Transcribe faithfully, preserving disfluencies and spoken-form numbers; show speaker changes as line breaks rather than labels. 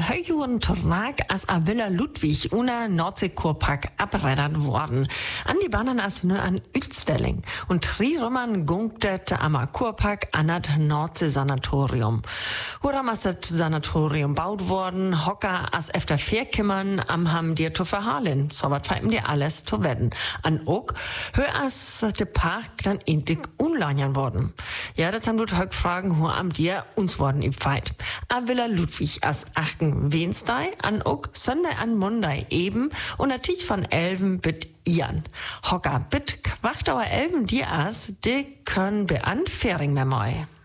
Heujuren Tornag as a Villa Ludwig una Nordseekurpark abreddert worden. An die Bahnen as nur an Utstelling. Und tri Römmern gunktet am Kurpark an das Nordsee-Sanatorium. Huram as das Sanatorium baut worden, hocker as efter Vierkimmern am ham dir zu verhalen. So wat feimt dir alles zu werden. An ook hör as de Park dann endlich unlanjern worden. Ja, das haben du heute fragen, wo am dir uns worden im Feit. A Villa Ludwig as achten Wednesday, an ook Sunday an Monday eben und a Tisch von Elven bit Ian. Hocker bit Quachtauer Elven dir as, de können beant Fering mehr moi.